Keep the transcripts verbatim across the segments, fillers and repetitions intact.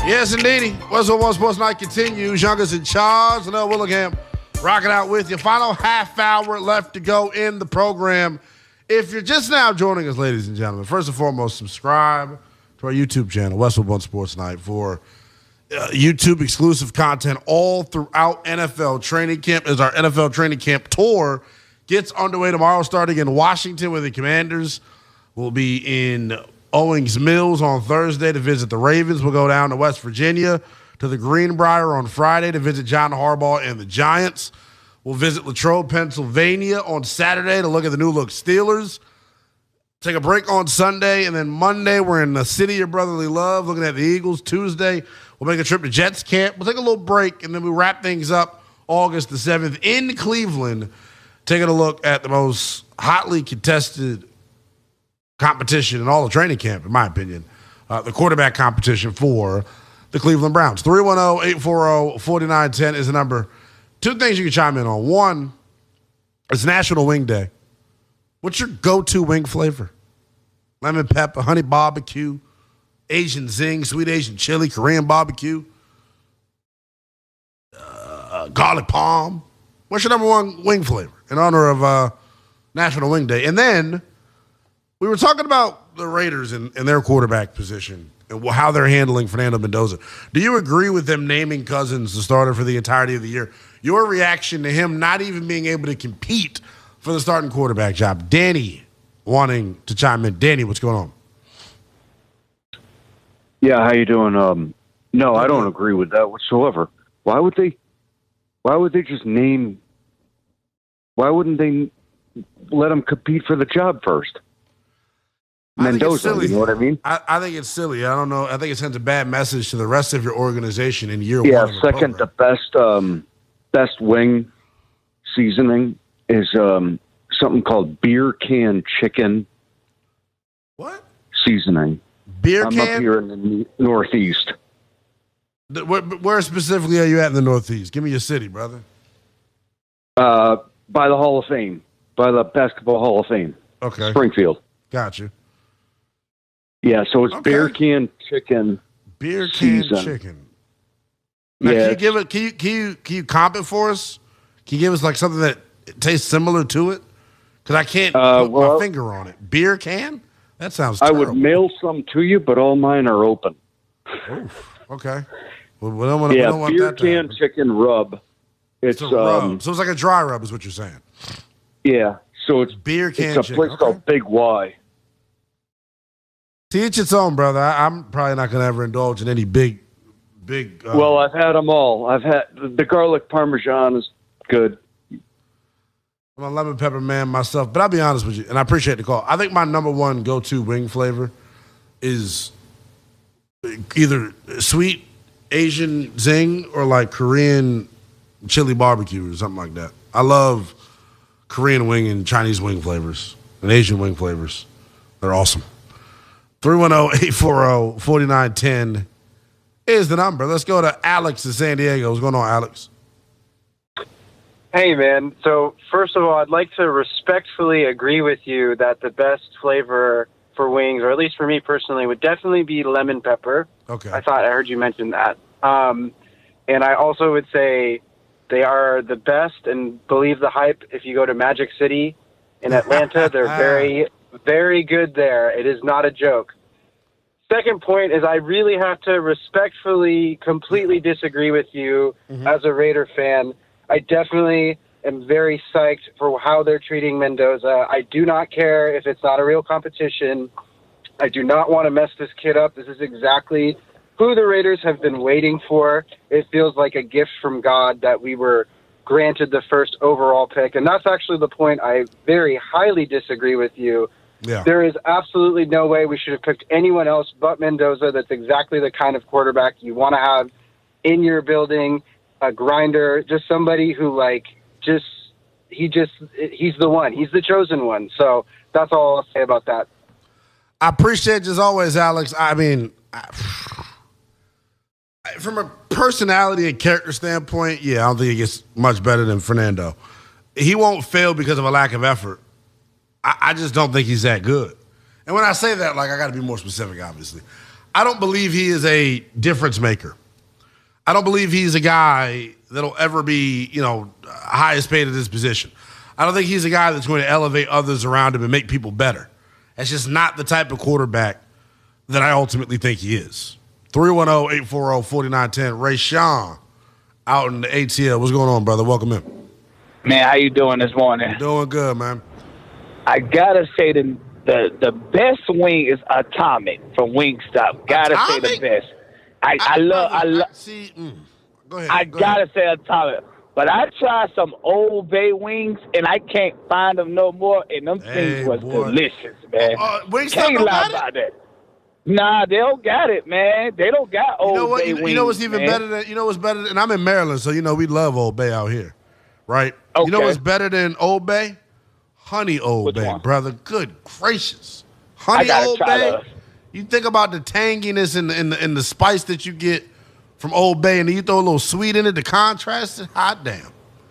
Yes, indeedy. What's on One Sports Night continues. Youngest in charge. Noah Willingham rocking out with you. Final half hour left to go in the program. If you're just now joining us, ladies and gentlemen, first and foremost, subscribe to our YouTube channel, Westwood One Sports Night, for uh, YouTube exclusive content all throughout N F L training camp. As our N F L training camp tour gets underway tomorrow, starting in Washington, where the Commanders will be in Owings Mills on Thursday to visit the Ravens. We'll go down to West Virginia to the Greenbrier on Friday to visit John Harbaugh and the Giants. We'll visit Latrobe, Pennsylvania on Saturday to look at the new look Steelers. Take a break on Sunday, and then Monday we're in the city of brotherly love looking at the Eagles. Tuesday we'll make a trip to Jets camp. We'll take a little break, and then we wrap things up August the seventh in Cleveland, taking a look at the most hotly contested competition in all of training camp, in my opinion, uh, the quarterback competition for the Cleveland Browns. three one zero, eight four zero, four nine one zero is the number. Two things you can chime in on. One, it's National Wing Day. What's your go-to wing flavor? Lemon pepper, honey barbecue, Asian zing, sweet Asian chili, Korean barbecue, uh, garlic palm. What's your number one wing flavor in honor of uh, National Wing Day? And then we were talking about the Raiders and, and their quarterback position and how they're handling Fernando Mendoza. Do you agree with them naming Cousins the starter for the entirety of the year? Your reaction to him not even being able to compete for the starting quarterback job. Danny wanting to chime in. Danny, what's going on? Yeah, how you doing? Um, no, I don't agree with that whatsoever. Why would they? Why would they just name? Why wouldn't they let him compete for the job first? Mendoza, you know what I mean? I, I think it's silly. I don't know. I think it sends a bad message to the rest of your organization in year yeah, one. Yeah, second, the best um, best wing seasoning is um, something called beer can chicken. What? Seasoning. Beer I'm can? up here in the Northeast. The, where, where specifically are you at in the Northeast? Give me your city, brother. Uh, by the Hall of Fame. By the Basketball Hall of Fame. Okay. Springfield. Gotcha. Yeah, so it's okay. beer can chicken. Beer can season. chicken. Now, yeah, can you give it? Can you can you can you comp it for us? Can you give us like something that tastes similar to it? Because I can't uh, put well, my finger on it. Beer can? That sounds. I terrible. would mail some to you, but all mine are open. Oof, okay. Well, we don't want, yeah, we don't want beer that to can happen. chicken rub. It's, It's a rub. um, So it's like a dry rub, is what you're saying. Yeah, so it's beer can. It's a chicken. place okay. called Big Y. To each its own, brother. I, I'm probably not going to ever indulge in any big, big. Uh, well, I've had them all. I've had the garlic parmesan is good. I'm a lemon pepper man myself, but I'll be honest with you, and I appreciate the call. I think my number one go-to wing flavor is either sweet Asian zing or like Korean chili barbecue or something like that. I love Korean wing and Chinese wing flavors and Asian wing flavors. They're awesome. three one zero, eight four zero, four nine one zero is the number. Let's go to Alex in San Diego. What's going on, Alex? Hey, man. So, first of all, I'd like to respectfully agree with you that the best flavor for wings, or at least for me personally, would definitely be lemon pepper. Okay. I thought I heard you mention that. Um, and I also would say they are the best, and believe the hype. If you go to Magic City in Atlanta, they're very, very good there. It is not a joke. Second point is I really have to respectfully, completely disagree with you mm-hmm. as a Raider fan. I definitely am very psyched for how they're treating Mendoza. I do not care if it's not a real competition. I do not want to mess this kid up. This is exactly who the Raiders have been waiting for. It feels like a gift from God that we were granted the first overall pick. And that's actually the point I very highly disagree with you. Yeah. There is absolutely no way we should have picked anyone else but Mendoza. That's exactly the kind of quarterback you want to have in your building. A grinder, just somebody who like just he just he's the one. He's the chosen one. So that's all I'll say about that. I appreciate you as always, Alex. I mean, I, from a personality and character standpoint, yeah, I don't think he gets much better than Fernando. He won't fail because of a lack of effort. I, I just don't think he's that good. And when I say that, like I got to be more specific, obviously. I don't believe he is a difference maker. I don't believe he's a guy that'll ever be, you know, highest paid at his position. I don't think he's a guy that's going to elevate others around him and make people better. That's just not the type of quarterback that I ultimately think he is. three one zero, eight four zero, four nine one zero. Ray Sean out in the A T L. What's going on, brother? Welcome in. Man, how you doing this morning? Doing good, man. I gotta say the the, the best wing is Atomic from Wingstop. Gotta Atomic? say the best. I, I, I love I love see. Mm, go ahead. I go gotta ahead. say Atomic. But I tried some Old Bay wings and I can't find them no more. And them Hey, things was boy. delicious, man. Uh, Wingstop Can't don't lie got it? about that. Nah, they don't got it, man. They don't got Old You know what? Bay You, wings. you know what's even man. better than you know what's better than, and I'm in Maryland, so you know we love Old Bay out here, right? You know Okay. what's better than Old Bay? Honey Old Which Bay, one? brother. Good gracious, Honey gotta Old try Bay. those. You think about the tanginess and the, and, the, and the spice that you get from Old Bay, and then you throw a little sweet in it to contrast it. Hot damn.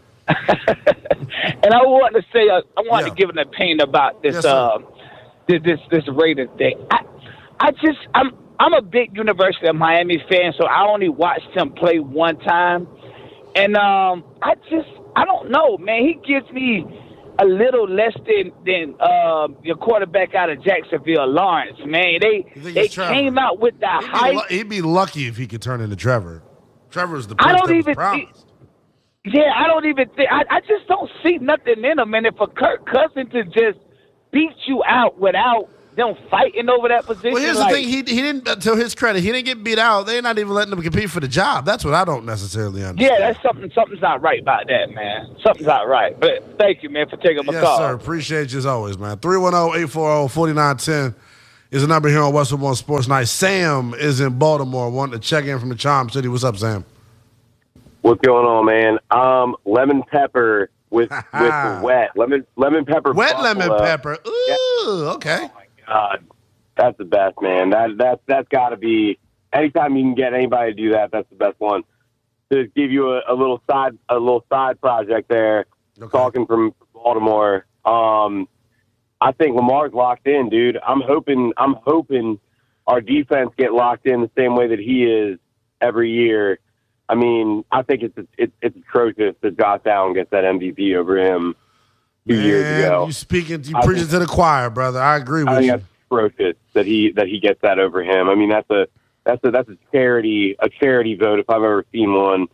And I want to say, uh, I want Yeah. to give an opinion about this, Yes, sir. uh, this, this, this Raiders thing. I, I just, I'm, I'm a big University of Miami fan, so I only watched him play one time, and um, I just, I don't know, man. He gives me a little less than than uh, your quarterback out of Jacksonville, Lawrence. Man, they You think they it's Trevor? came out with the He'd be, hype. lu- he'd be lucky if he could turn into Trevor. Trevor's the I prince don't that was even promised. Yeah, I don't even think I, I just don't see nothing in him. And if for Kirk Cousins to just beat you out without them fighting over that position, Well, here's like, the thing. He he didn't, uh, to his credit, he didn't get beat out. They're not even letting him compete for the job. That's what I don't necessarily understand. yeah, that's something. Something's not right about that, man. Something's not right. But thank you, man, for taking my Yes, call. sir. Appreciate you as always, man. three one zero, eight four zero, four nine one zero is the number here on Westwood One Sports Night. Sam is in Baltimore, wanting to check in from the Charm City. What's up, Sam? What's going on, man? Um, lemon pepper with with wet lemon lemon pepper. Wet buffalo. lemon pepper. Ooh, okay. God, that's the best, man. That that that's got to be. Anytime you can get anybody to do that, that's the best one. To give you a, a little side a little side project there. Okay. Talking from Baltimore, um, I think Lamar's locked in, dude. I'm hoping I'm hoping our defense get locked in the same way that he is every year. I mean, I think it's it's, it's atrocious that Josh Allen gets that M V P over him two Man, years ago. you speaking, you I preaching think- to the choir, brother. I agree I with think you. that's atrocious that he that he gets that over him. I mean, that's a that's a that's a charity a charity vote if I've ever seen one.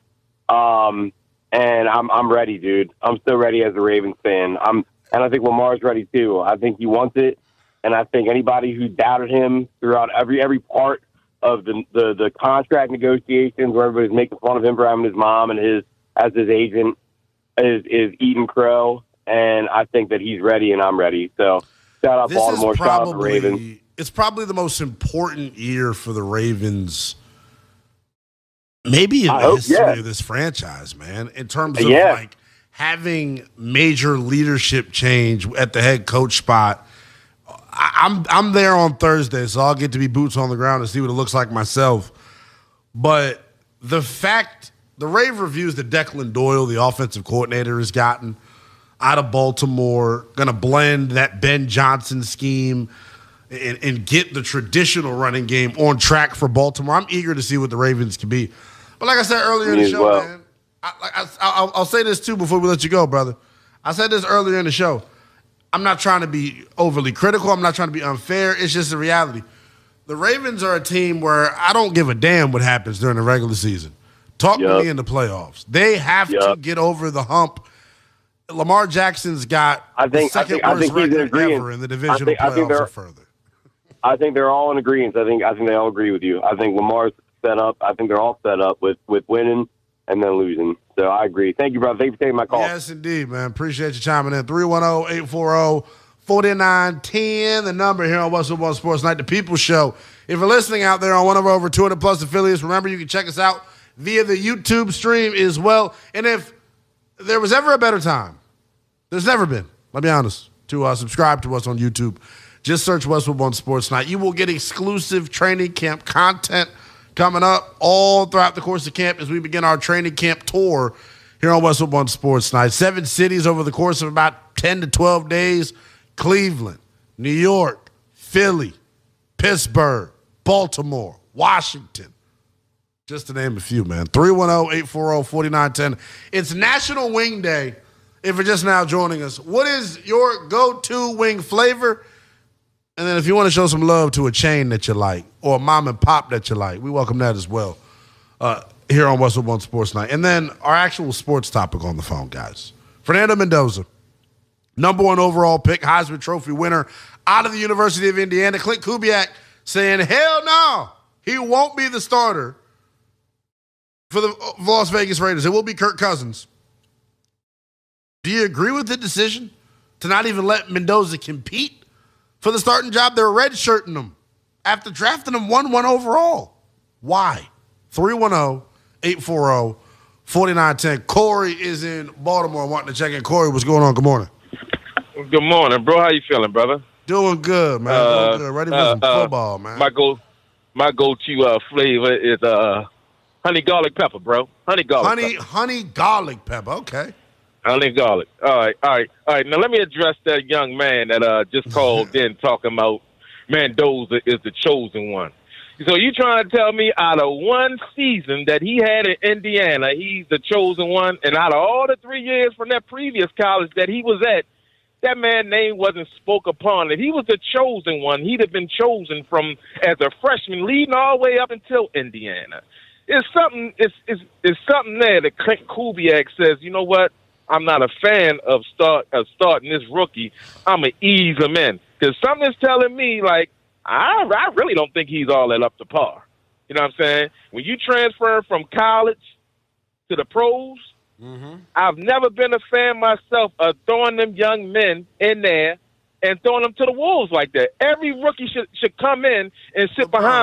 Um, and I'm I'm ready, dude. I'm still ready as a Ravens fan. I'm and I think Lamar's ready too. I think he wants it, and I think anybody who doubted him throughout every every part of the, the the contract negotiations where everybody's making fun of him for having his mom and his as his agent is is eating crow, and I think that he's ready and I'm ready. So shout out This Baltimore, is shout out the Ravens. probably it's probably the most important year for the Ravens, maybe in I the hope, history yeah. of this franchise, man. In terms of Yeah. like having major leadership change at the head coach spot. I, I'm I'm there on Thursday, so I'll get to be boots on the ground and see what it looks like myself. But the fact, the rave reviews that Declan Doyle, the offensive coordinator, has gotten out of Baltimore, going to blend that Ben Johnson scheme and, and get the traditional running game on track for Baltimore. I'm eager to see what the Ravens can be. But like I said earlier in Me the as show, well. man, I, I, I'll, I'll say this too before we let you go, brother. I said this earlier in the show. I'm not trying to be overly critical. I'm not trying to be unfair. It's just a reality. The Ravens are a team where I don't give a damn what happens during the regular season. Talk to Yup. me in the playoffs. They have to Yup. get over the hump. Lamar Jackson's got I think- the I second think- I worst think he's in record agreement. ever in the I divisional think- I think playoffs they're- or further. I think they're all in agreement. I think I think they all agree with you. I think Lamar's set up. I think they're all set up with, with winning and then losing. So I agree. Thank you, brother. Thank you for taking my call. Yes, indeed, man. Appreciate you chiming in. three one zero, eight four zero, four nine one zero, the number here on Westwood One Sports Night, the People Show. If you're listening out there on one of our over two hundred plus affiliates, remember you can check us out via the YouTube stream as well. And if there was ever a better time, there's never been, let me be honest, to uh, subscribe to us on YouTube. Just search Westwood One Sports Night. You will get exclusive training camp content coming up all throughout the course of camp as we begin our training camp tour here on Westwood One Sports Night. Seven cities over the course of about ten to twelve days. Cleveland, New York, Philly, Pittsburgh, Baltimore, Washington. Just to name a few, man. three one zero, eight four zero, four nine one zero. It's National Wing Day. If you're just now joining us, what is your go-to wing flavor? And then if you want to show some love to a chain that you like or a mom and pop that you like, we welcome that as well uh, here on Westwood One Sports Night. And then our actual sports topic on the phone, guys. Fernando Mendoza, number one overall pick, Heisman Trophy winner out of the University of Indiana. Clint Kubiak saying, hell no, he won't be the starter for the Las Vegas Raiders. It will be Kirk Cousins. Do you agree with the decision to not even let Mendoza compete for the starting job? They're redshirting him after drafting him one one overall. Why? three one zero, eight four zero, four nine one zero. Corey is in Baltimore wanting to check in. Corey, what's going on? Good morning. Good morning, bro. How you feeling, brother? Doing good, man. Uh, Doing good. Ready for uh, some uh, football, man. My go, my go-to uh, flavor is uh, honey garlic pepper, bro. Honey garlic. Honey, pepper. honey garlic pepper. Okay. Honey garlic. All right, all right, all right. Now let me address that young man that uh just called in talking about Mendoza is the chosen one. So you trying to tell me out of one season that he had in Indiana, he's the chosen one, and out of all the three years from that previous college that he was at, that man's name wasn't spoke upon. If he was the chosen one, he'd have been chosen from as a freshman, leading all the way up until Indiana. It's something. It's it's, it's something there that Clint Kubiak says. You know what? I'm not a fan of start of starting this rookie. I'm gonna ease him in because something's telling me like I I really don't think he's all that up to par. You know what I'm saying? When you transfer from college to the pros, mm-hmm. I've never been a fan myself of throwing them young men in there and throwing them to the wolves like that. Every rookie should should come in and sit behind